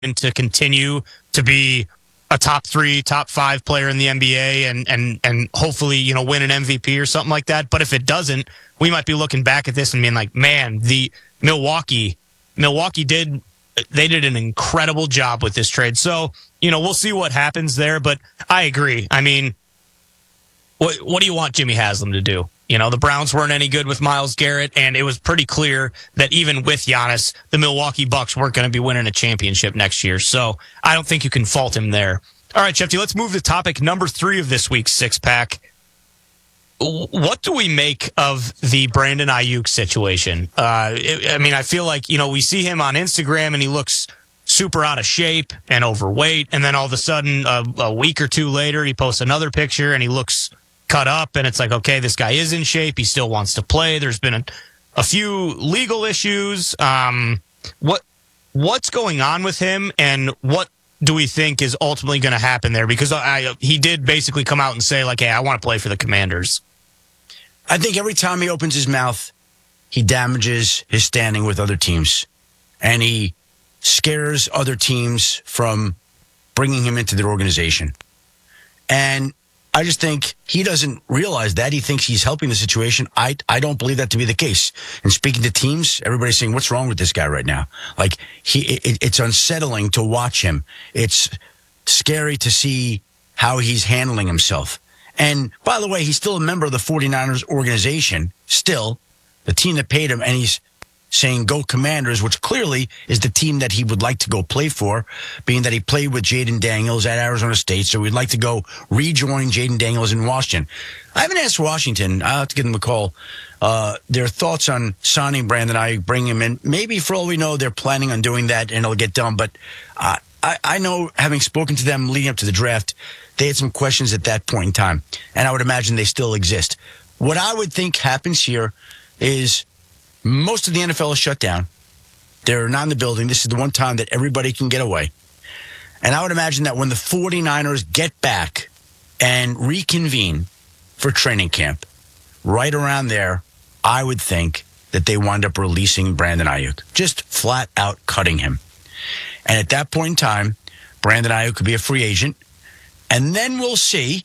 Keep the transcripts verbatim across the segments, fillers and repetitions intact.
to continue to be a top three, top five player in the N B A and and and hopefully, you know, win an M V P or something like that. But if it doesn't, we might be looking back at this and being like, man, the Milwaukee, Milwaukee did they did an incredible job with this trade. So, you know, we'll see what happens there. But I agree. I mean, what what do you want Jimmy Haslam to do? You know, the Browns weren't any good with Myles Garrett, and it was pretty clear that even with Giannis, the Milwaukee Bucks weren't going to be winning a championship next year. So I don't think you can fault him there. All right, Shefty, let's move to topic number three of this week's six-pack. What do we make of the Brandon Ayuk situation? Uh, I mean, I feel like, you know, we see him on Instagram, and he looks super out of shape and overweight, and then all of a sudden, a, a week or two later, he posts another picture, and he looks cut up, and it's like, okay, this guy is in shape. He still wants to play. There's been a, a few legal issues. Um, what what's going on with him, and what do we think is ultimately going to happen there? Because I, he did basically come out and say, like, hey, I want to play for the Commanders. I think every time he opens his mouth, he damages his standing with other teams, and he scares other teams from bringing him into their organization. And I just think he doesn't realize that. He thinks he's helping the situation. I I don't believe that to be the case. And speaking to teams, everybody's saying, what's wrong with this guy right now? Like, he, it, it's unsettling to watch him. It's scary to see how he's handling himself. And by the way, he's still a member of the forty-niners organization, still, the team that paid him, and he's saying go Commanders, which clearly is the team that he would like to go play for, being that he played with Jaden Daniels at Arizona State, so he'd like to go rejoin Jaden Daniels in Washington. I haven't asked Washington, I'll have to give them a call, uh, their thoughts on signing Brandon Ayuk, bring him in. Maybe for all we know, they're planning on doing that and it'll get done, but uh, I, I know, having spoken to them leading up to the draft, they had some questions at that point in time, and I would imagine they still exist. What I would think happens here is most of the N F L is shut down. They're not in the building. This is the one time that everybody can get away. And I would imagine that when the forty-niners get back and reconvene for training camp, right around there, I would think that they wind up releasing Brandon Ayuk, just flat out cutting him. And at that point in time, Brandon Ayuk could be a free agent. And then we'll see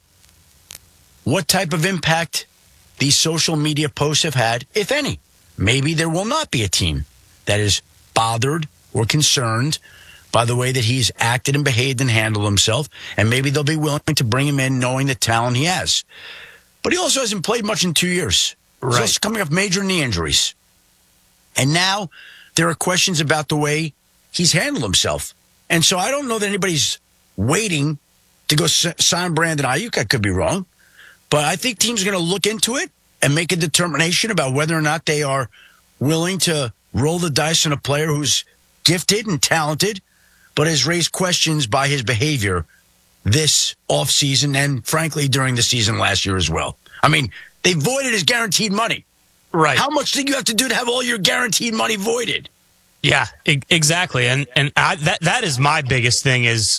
what type of impact these social media posts have had, if any. Maybe there will not be a team that is bothered or concerned by the way that he's acted and behaved and handled himself, and maybe they'll be willing to bring him in knowing the talent he has. But he also hasn't played much in two years. Right. He's also coming off major knee injuries. And now there are questions about the way he's handled himself. And so I don't know that anybody's waiting to go sign Brandon Ayuk. I could be wrong. But I think teams are going to look into it and make a determination about whether or not they are willing to roll the dice on a player who's gifted and talented, but has raised questions by his behavior this offseason and, frankly, during the season last year as well. I mean, they voided his guaranteed money. Right. How much did you have to do to have all your guaranteed money voided? Yeah, e- exactly. And and I, that that is my biggest thing is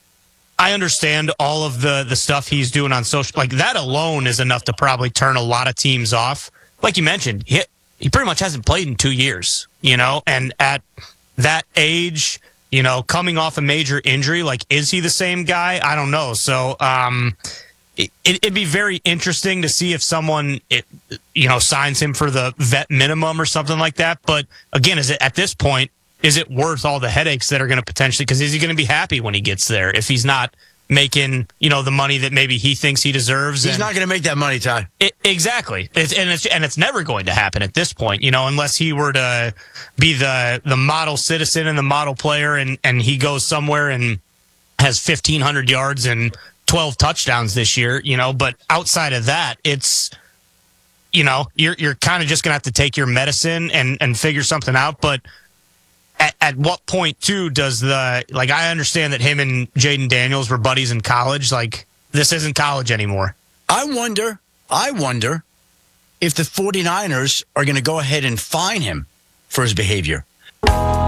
I understand all of the, the stuff he's doing on social. Like, that alone is enough to probably turn a lot of teams off. Like you mentioned, he, he pretty much hasn't played in two years, you know? And at that age, you know, coming off a major injury, like, is he the same guy? I don't know. So um, it, it'd be very interesting to see if someone, it, you know, signs him for the vet minimum or something like that. But, again, is it at this point, is it worth all the headaches that are going to potentially, because is he going to be happy when he gets there if he's not making, you know, the money that maybe he thinks he deserves? He's and not going to make that money, Ty. It, exactly. It's, and it's and it's never going to happen at this point, you know, unless he were to be the the model citizen and the model player, and, and he goes somewhere and has fifteen hundred yards and twelve touchdowns this year, you know. But outside of that, it's, you know, you're you're kind of just going to have to take your medicine and, and figure something out. But At, at what point, too, does the, like, I understand that him and Jaden Daniels were buddies in college. Like, this isn't college anymore. I wonder, I wonder if the forty-niners are going to go ahead and fine him for his behavior.